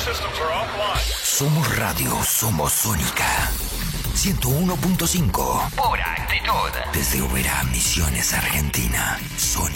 Somos radio, somos Sónica. 101.5. Pura actitud. Desde Oberá, Misiones, Argentina. Sónica.